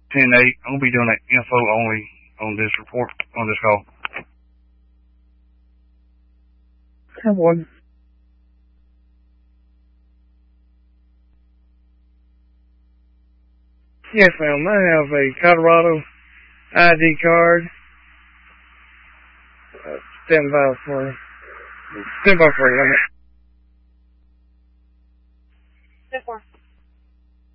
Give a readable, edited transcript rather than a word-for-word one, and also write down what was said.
10-8. I'm going to be doing that info only on this report, on this call. 10-1. Yes, ma'am. I have a Colorado ID card. Stand by for you. 10-4. 10-4.